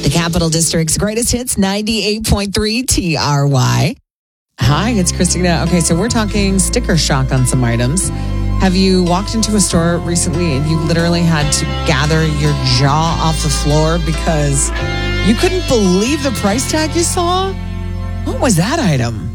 The Capital District's greatest hits, 98.3 TRY. Hi, it's Christina. Okay, so we're talking sticker shock on some items. Have you walked into a store recently and you literally had to gather your jaw off the floor because you couldn't believe the price tag you saw? What was that item?